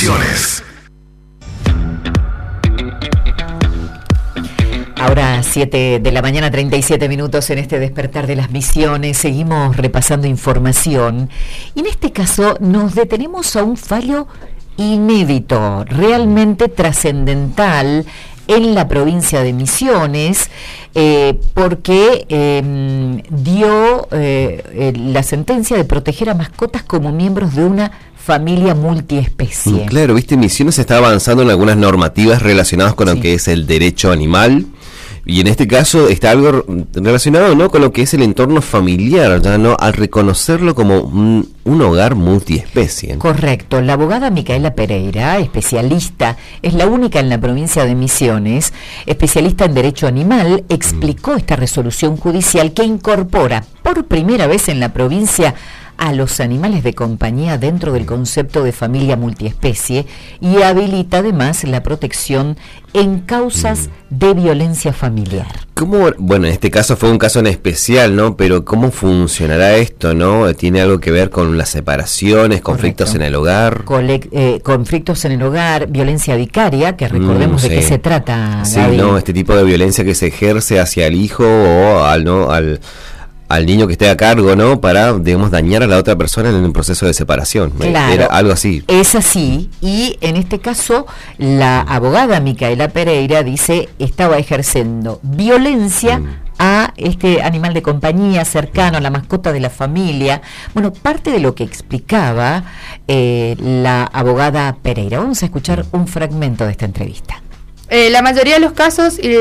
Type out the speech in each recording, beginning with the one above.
Misiones. Ahora 7 de la mañana, 37 minutos en este despertar de las misiones. Seguimos repasando información y en este caso nos detenemos a un fallo inédito, realmente trascendental en la provincia de Misiones, porque dio la sentencia de proteger a mascotas como miembros de una familia multiespecie. Claro, viste, Misiones está avanzando en algunas normativas relacionadas con lo que es el derecho animal. Y en este caso está algo relacionado, ¿no?, con lo que es el entorno familiar, ya, ¿no?, al reconocerlo como un hogar multiespecie. Correcto. La abogada Micaela Pereira, especialista, es la única en la provincia de Misiones, especialista en derecho animal, explicó esta resolución judicial que incorpora por primera vez en la provincia a los animales de compañía dentro del concepto de familia multiespecie y habilita además la protección en causas de violencia familiar. ¿Cómo? Bueno, en este caso fue un caso en especial, ¿no? Pero ¿cómo funcionará esto, no? ¿Tiene algo que ver con las separaciones, conflictos en el hogar? Conflictos en el hogar, violencia vicaria, que recordemos de qué se trata, Sí, Gaby. no, este tipo de violencia que se ejerce hacia el hijo o al niño que esté a cargo, ¿no?, para, digamos, dañar a la otra persona en un proceso de separación. Claro, era algo así. Es así, y en este caso la abogada Micaela Pereira dice estaba ejerciendo violencia a este animal de compañía cercano, a la mascota de la familia. Bueno, parte de lo que explicaba la abogada Pereira. Vamos a escuchar un fragmento de esta entrevista. La mayoría de los casos y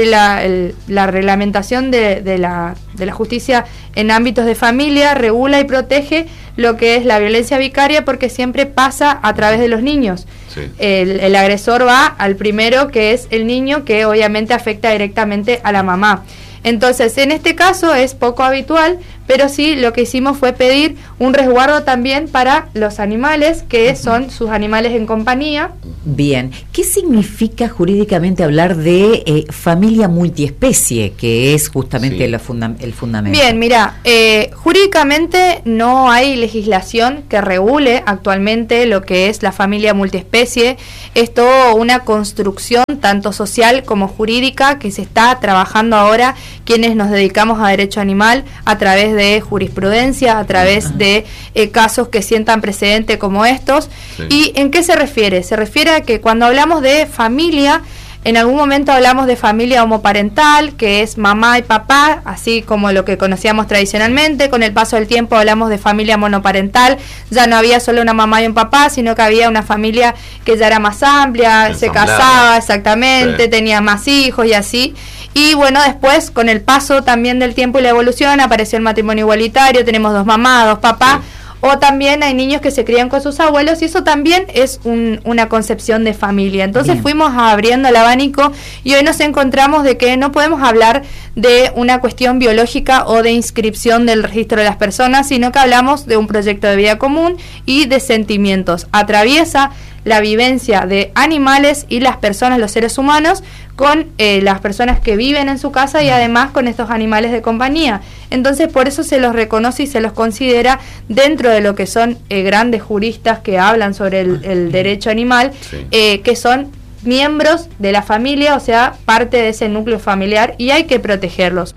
la reglamentación de la justicia en ámbitos de familia regula y protege lo que es la violencia vicaria, porque siempre pasa a través de los niños. Sí. El agresor va al primero, que es el niño, que obviamente afecta directamente a la mamá. Entonces, en este caso es poco habitual, pero sí lo que hicimos fue pedir un resguardo también para los animales, que son sus animales en compañía. Bien, ¿qué significa jurídicamente hablar de familia multiespecie, que es justamente el fundamento? Bien, mira, jurídicamente no hay legislación que regule actualmente lo que es la familia multiespecie. Es toda una construcción tanto social como jurídica que se está trabajando ahora quienes nos dedicamos a derecho animal a través de jurisprudencia, a través de casos que sientan precedente como estos. Sí. ¿Y en qué se refiere? Se refiere a que cuando hablamos de familia, en algún momento hablamos de familia homoparental, que es mamá y papá, así como lo que conocíamos tradicionalmente. Con el paso del tiempo hablamos de familia monoparental, ya no había solo una mamá y un papá, sino que había una familia que ya era más amplia, se casaba, exactamente, sí, tenía más hijos y así. Y bueno, después, con el paso también del tiempo y la evolución, apareció el matrimonio igualitario, tenemos 2 mamás, 2 papás, sí. O también hay niños que se crían con sus abuelos, y eso también es una concepción de familia. Entonces bien, fuimos abriendo el abanico y hoy nos encontramos de que no podemos hablar de una cuestión biológica o de inscripción del registro de las personas, sino que hablamos de un proyecto de vida común y de sentimientos. Atraviesa la vivencia de animales y las personas, los seres humanos, con las personas que viven en su casa y además con estos animales de compañía. Entonces, por eso se los reconoce y se los considera dentro de lo que son grandes juristas que hablan sobre el derecho animal, sí, que son miembros de la familia, o sea, parte de ese núcleo familiar, y hay que protegerlos.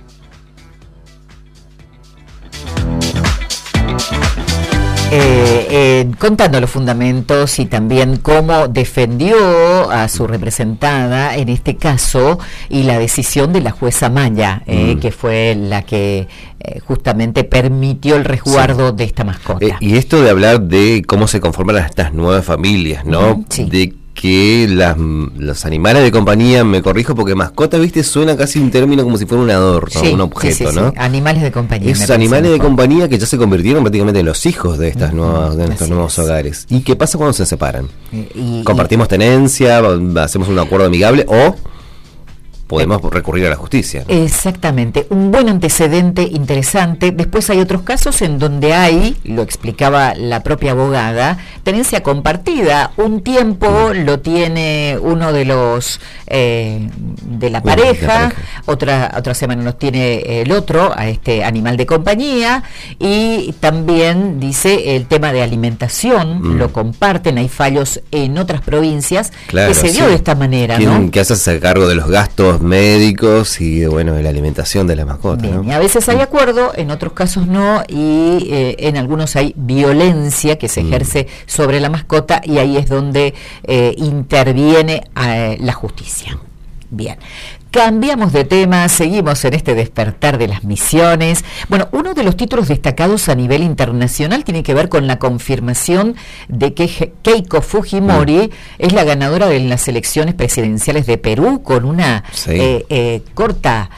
Contando los fundamentos y también cómo defendió a su representada en este caso y la decisión de la jueza Maya, que fue la que justamente permitió el resguardo, sí, de esta mascota. Y esto de hablar de cómo se conforman estas nuevas familias, ¿no? Sí. De que los animales de compañía, me corrijo porque mascota, viste, suena casi un término como si fuera un adorno, sí, un objeto, sí, ¿no? Sí. Animales de compañía. Esos animales de compañía que ya se convirtieron prácticamente en los hijos de estas nuevas, de nuestros nuevos hogares. ¿Y qué pasa cuando se separan? ¿Compartimos tenencia? ¿Hacemos un acuerdo amigable? ¿O podemos recurrir a la justicia, ¿no? Exactamente, un buen antecedente interesante. Después hay otros casos en donde hay, lo explicaba la propia abogada, tenencia compartida. Un tiempo lo tiene uno de los de la pareja, otra semana los tiene el otro, a este animal de compañía, y también dice el tema de alimentación, lo comparten. Hay fallos en otras provincias, claro, que se dio de esta manera, ¿no? Que hace cargo de los gastos médicos y bueno, de la alimentación de la mascota. Bien, ¿no? Y a veces hay acuerdo, en otros casos no, y en algunos hay violencia que se ejerce sobre la mascota, y ahí es donde interviene la justicia. Bien. Cambiamos de tema, seguimos en este despertar de las misiones. Bueno, uno de los títulos destacados a nivel internacional tiene que ver con la confirmación de que Keiko Fujimori es la ganadora de las elecciones presidenciales de Perú con una corta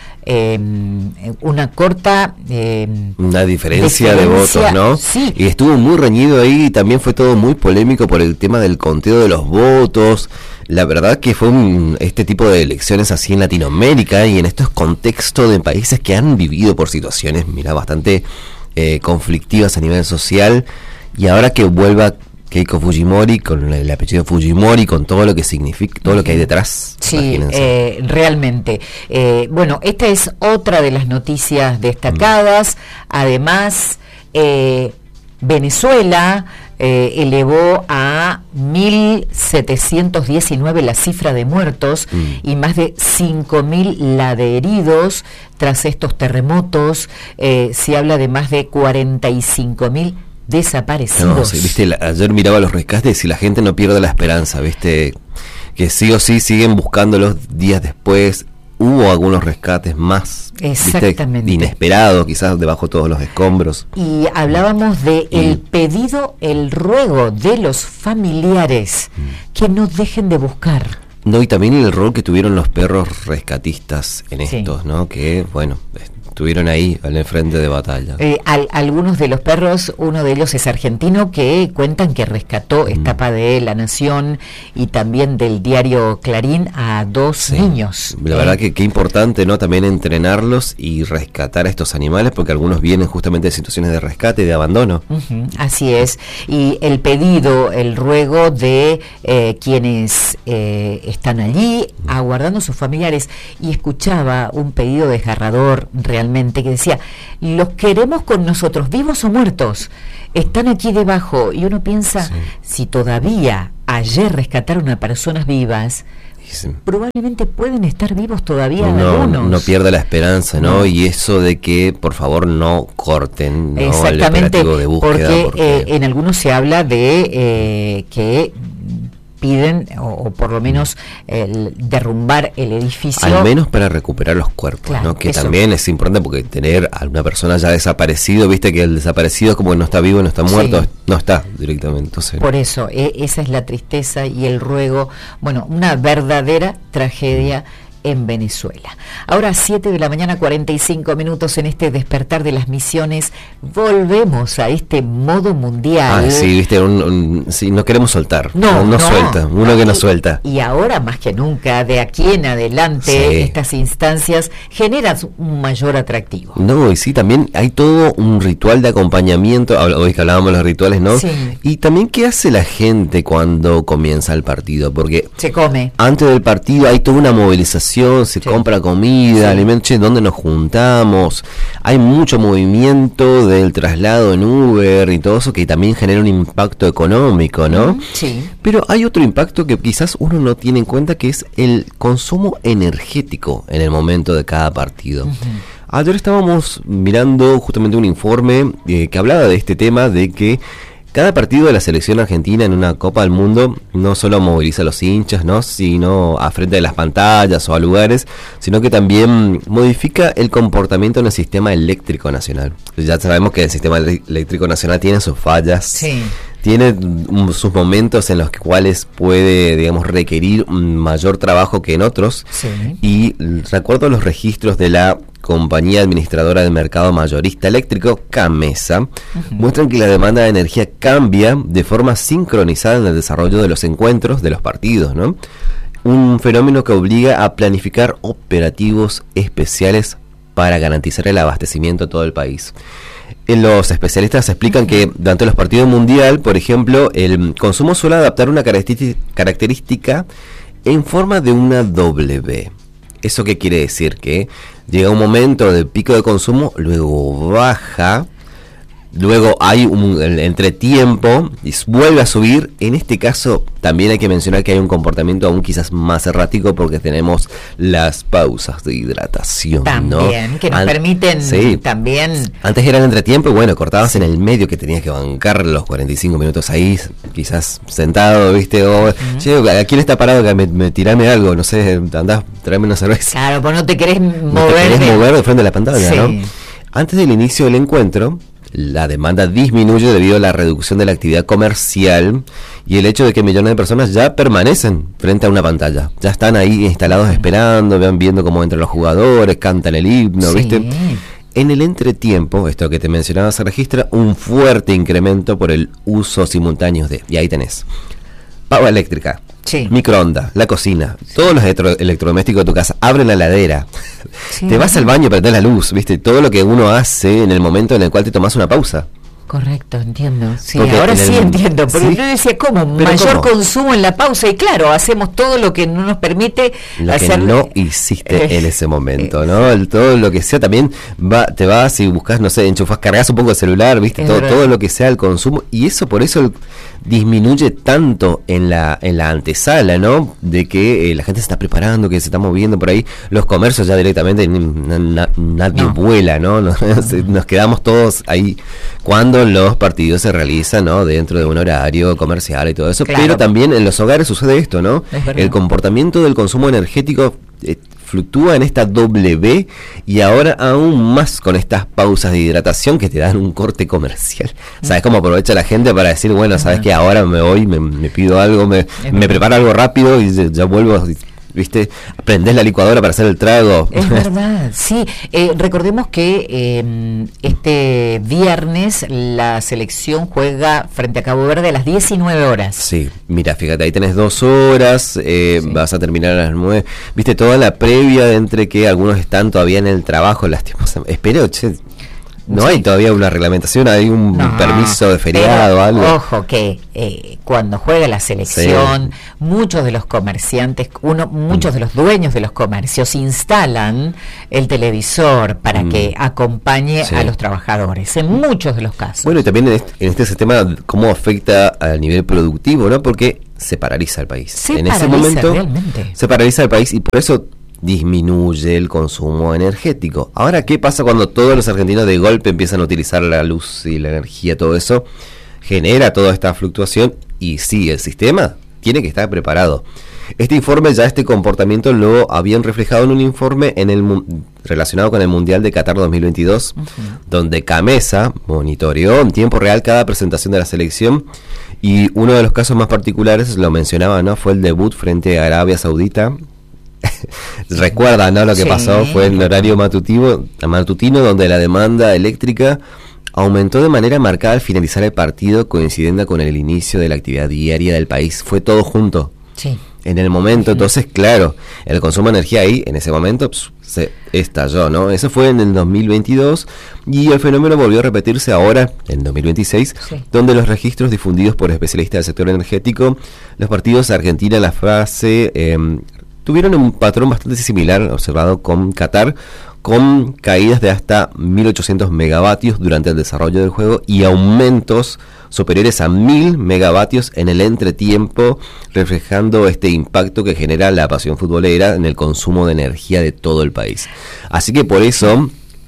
una diferencia de votos, ¿no? Sí. Y estuvo muy reñido ahí, y también fue todo muy polémico por el tema del conteo de los votos. La verdad que fue este tipo de elecciones así en Latinoamérica y en estos contextos de países que han vivido por situaciones, mira, bastante conflictivas a nivel social, y ahora que vuelva Keiko Fujimori con el apellido Fujimori, con todo lo que significa, todo lo que hay detrás. Sí, realmente. Bueno, esta es otra de las noticias destacadas. Además, Venezuela elevó a 1.719 la cifra de muertos y más de 5.000 la de heridos tras estos terremotos. Se habla de más de 45.000 desaparecidos. No, sí, viste, ayer miraba los rescates y la gente no pierde la esperanza, viste, que sí o sí siguen buscándolos días después. Hubo algunos rescates más, exactamente, ¿viste? Inesperados, quizás debajo de todos los escombros. Y hablábamos de el pedido, el ruego de los familiares que no dejen de buscar. No, y también el rol que tuvieron los perros rescatistas en estos, ¿no? Que, bueno, estuvieron ahí en el frente de batalla. Algunos de los perros, uno de ellos es argentino, que cuentan que rescató, etapa de La Nación y también del diario Clarín, a 2 niños. La verdad que qué importante, ¿no? También entrenarlos y rescatar a estos animales, porque algunos vienen justamente de situaciones de rescate y de abandono. Así es. Y el pedido, el ruego de quienes están allí aguardando a sus familiares. Y escuchaba un pedido desgarrador realmente, que decía: los queremos con nosotros, vivos o muertos, están aquí debajo. Y uno piensa, si todavía ayer rescataron a personas vivas, probablemente pueden estar vivos todavía algunos. No pierda la esperanza, ¿no? Y eso de que por favor no corten, ¿no? Exactamente, el operativo de búsqueda, porque en algunos se habla de que piden, o por lo menos derrumbar el edificio. Al menos para recuperar los cuerpos, claro, ¿no? Que eso también es importante, porque tener a una persona ya desaparecido, viste que el desaparecido es como que no está vivo, no está muerto, no está directamente. Entonces, por eso, esa es la tristeza y el ruego. Bueno, una verdadera tragedia en Venezuela. Ahora 7 de la mañana, 45 minutos en este despertar de las misiones. Volvemos a este modo mundial. Sí, viste, sí, no queremos soltar. No suelta, que no suelta. Y ahora más que nunca, de aquí en adelante, estas instancias generan un mayor atractivo. No, y sí, también hay todo un ritual de acompañamiento. Hoy que hablábamos de los rituales, ¿no? Sí. Y también, ¿qué hace la gente cuando comienza el partido? Porque se come. Antes del partido hay toda una movilización, se compra comida, alimentos, donde nos juntamos. Hay mucho movimiento del traslado en Uber y todo eso, que también genera un impacto económico, ¿no? Sí. Pero hay otro impacto que quizás uno no tiene en cuenta, que es el consumo energético en el momento de cada partido. Ayer estábamos mirando justamente un informe que hablaba de este tema, de que cada partido de la selección argentina en una Copa del Mundo no solo moviliza a los hinchas, ¿no? Sino a frente de las pantallas o a lugares, sino que también modifica el comportamiento en el sistema eléctrico nacional. Ya sabemos que el sistema eléctrico nacional tiene sus fallas. Sí. Tiene sus momentos en los cuales puede, digamos, requerir un mayor trabajo que en otros. Sí. Y recuerdo los registros de la Compañía Administradora del Mercado Mayorista Eléctrico, CAMESA, muestran que la demanda de energía cambia de forma sincronizada en el desarrollo de los encuentros de los partidos, ¿no? un fenómeno que obliga a planificar operativos especiales para garantizar el abastecimiento a todo el país. Los especialistas explican que durante los partidos mundial, por ejemplo, el consumo suele adaptar una característica en forma de una W. ¿Eso qué quiere decir? Que llega un momento de pico de consumo, luego baja, luego hay un entretiempo y vuelve a subir. En este caso también hay que mencionar que hay un comportamiento aún quizás más errático porque tenemos las pausas de hidratación, también, ¿no? Que nos permiten también... Antes era el entretiempo y bueno, cortabas en el medio que tenías que bancar los 45 minutos ahí, quizás sentado, ¿viste? O, che, ¿a quién está parado? Que me tirame algo, no sé, andás, tráeme una cerveza. Claro, pues no te querés mover. No te querés mover de frente a la pantalla, sí, ¿no? Antes del inicio del encuentro, la demanda disminuye debido a la reducción de la actividad comercial y el hecho de que millones de personas ya permanecen frente a una pantalla. Ya están ahí instalados esperando, viendo cómo entran los jugadores, cantan el himno, ¿viste? En el entretiempo, esto que te mencionaba, se registra un fuerte incremento por el uso simultáneo de... Y ahí tenés. Pava eléctrica. Sí. Microondas, la cocina, todos los electrodomésticos de tu casa, abren la heladera, te vas al baño, prendés la luz, ¿viste? Todo lo que uno hace en el momento en el cual te tomas una pausa. Correcto, entiendo. Sí, porque ahora sí entiendo, porque ¿sí? yo decía, ¿cómo? Mayor consumo en la pausa, y claro, hacemos todo lo que no nos permite lo hacer... que no hiciste en ese momento, ¿no? Todo lo que sea también, te vas y buscas, no sé, enchufás, cargas un poco el celular, ¿viste? Todo lo que sea el consumo, y eso por eso disminuye tanto en la antesala, ¿no? De que la gente se está preparando, que se está moviendo por ahí, los comercios ya directamente nadie vuela, ¿no? Nos quedamos todos ahí cuando los partidos se realizan, ¿no? Dentro de un horario comercial y todo eso, claro. Pero también en los hogares sucede esto, ¿no? El comportamiento del consumo energético fluctúa en esta W y ahora aún más con estas pausas de hidratación que te dan un corte comercial. ¿Sabes cómo aprovecha la gente para decir, bueno, sabes que ahora me voy, me pido algo, me preparo algo rápido y ya vuelvo... ¿Viste? Prendés la licuadora para hacer el trago. Es verdad, sí. Recordemos que este viernes la selección juega frente a Cabo Verde a las 19 horas. Sí, mira, fíjate, ahí tenés 2 horas, vas a terminar a las 9. ¿Viste? Toda la previa entre que algunos están todavía en el trabajo, lastimosamente. Espero, che. No hay todavía una reglamentación, hay un permiso de feriado o algo. Ojo que cuando juega la selección, muchos de los comerciantes, muchos de los dueños de los comercios instalan el televisor para que acompañe a los trabajadores, en muchos de los casos. Bueno, y también en este sistema, cómo afecta al nivel productivo, ¿no? Porque se paraliza el país. En ese momento realmente se paraliza el país y por eso disminuye el consumo energético. Ahora, ¿qué pasa cuando todos los argentinos de golpe empiezan a utilizar la luz y la energía? Todo eso genera toda esta fluctuación y sí, el sistema tiene que estar preparado. Este comportamiento lo habían reflejado en un informe relacionado con el Mundial de Qatar 2022, donde Camesa monitoreó en tiempo real cada presentación de la selección y uno de los casos más particulares, lo mencionaba, ¿no? Fue el debut frente a Arabia Saudita. Recuerda, ¿no? Lo que pasó fue en horario matutino, donde la demanda eléctrica aumentó de manera marcada al finalizar el partido, coincidiendo con el inicio de la actividad diaria del país. Fue todo junto. Sí. En el momento, entonces, claro, el consumo de energía ahí, en ese momento, se estalló, ¿no? Eso fue en el 2022 y el fenómeno volvió a repetirse ahora, en 2026, donde los registros difundidos por especialistas del sector energético, los partidos de Argentina en la fase... tuvieron un patrón bastante similar observado con Qatar, con caídas de hasta 1800 megavatios durante el desarrollo del juego y aumentos superiores a 1000 megavatios en el entretiempo, reflejando este impacto que genera la pasión futbolera en el consumo de energía de todo el país. Así que por eso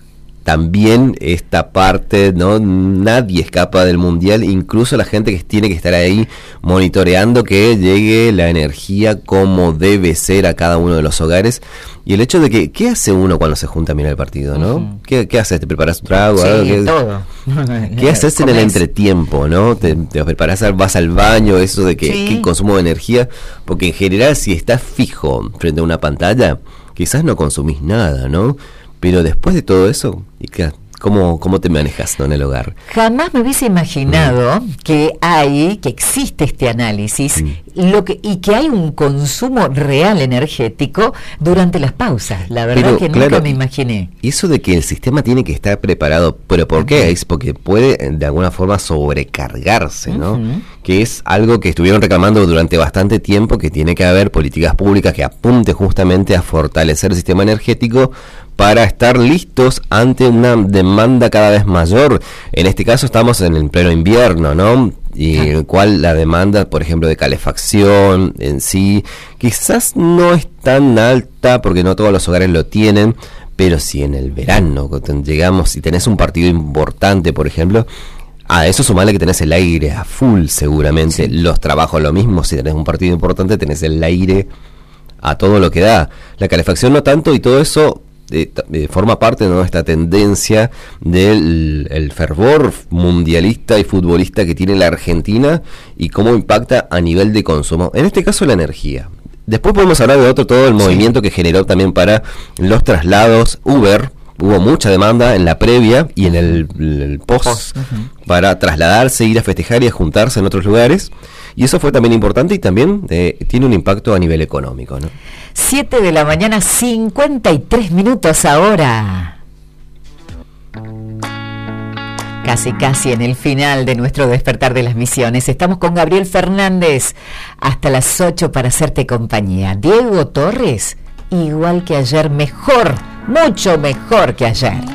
también esta parte, ¿no? Nadie escapa del mundial, incluso la gente que tiene que estar ahí monitoreando que llegue la energía como debe ser a cada uno de los hogares. Y el hecho de que, ¿qué hace uno cuando se junta a mirar el partido, no? ¿Qué haces? ¿Te preparas un trago? Sí, todo. ¿Qué haces en el entretiempo, no? ¿Te preparas, vas al baño? Eso de que consumo de energía. Porque en general, si estás fijo frente a una pantalla, quizás no consumís nada, ¿no? Pero después de todo eso, ¿Cómo te manejas, ¿no?, en el hogar? Jamás me hubiese imaginado que existe este análisis y que hay un consumo real energético durante las pausas. La verdad que nunca me imaginé. Eso de que el sistema tiene que estar preparado, ¿pero por qué? Es porque puede de alguna forma sobrecargarse, ¿no? Que es algo que estuvieron reclamando durante bastante tiempo, que tiene que haber políticas públicas que apunten justamente a fortalecer el sistema energético para estar listos ante una demanda cada vez mayor. En este caso estamos en el pleno invierno, ¿no? Y en el cual la demanda, por ejemplo, de calefacción en sí, quizás no es tan alta porque no todos los hogares lo tienen, pero si en el verano llegamos y tenés un partido importante, por ejemplo, a eso sumarle que tenés el aire a full seguramente, los trabajos lo mismo, si tenés un partido importante tenés el aire a todo lo que da, la calefacción no tanto, y todo eso forma parte, ¿no?, de esta tendencia del fervor mundialista y futbolista que tiene la Argentina y cómo impacta a nivel de consumo, en este caso la energía. Después podemos hablar de todo el movimiento que generó también para los traslados Uber. Hubo mucha demanda en la previa y en el post para trasladarse, ir a festejar y a juntarse en otros lugares, y eso fue también importante y también tiene un impacto a nivel económico, ¿no? 7 de la mañana, 53 minutos ahora. Casi en el final de nuestro despertar de las misiones. Estamos con Gabriel Fernández hasta las 8 para hacerte compañía. Diego Torres, igual que ayer, mejor, mucho mejor que ayer.